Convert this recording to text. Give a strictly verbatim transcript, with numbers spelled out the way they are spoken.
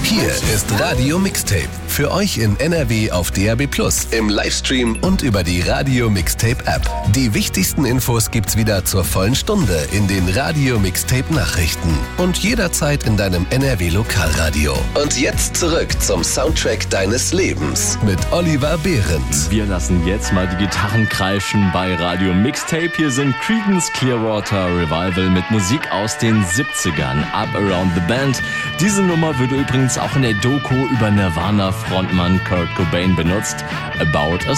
Hier ist Radio Mixtape. Für euch in N R W auf D A B plus, im Livestream und über die Radio Mixtape App. Die wichtigsten Infos gibt's wieder zur vollen Stunde in den Radio Mixtape Nachrichten und jederzeit in deinem N R W Lokalradio. Und jetzt zurück zum Soundtrack deines Lebens mit Oliver Behrendt. Wir lassen jetzt mal die Gitarren kreischen bei Radio Mixtape. Hier sind Creedence Clearwater Revival mit Musik aus den siebzigern. Up Around the Band. Diese Nummer würde übrigens auch in der Doku über Nirvana-Frontmann Kurt Cobain benutzt. About a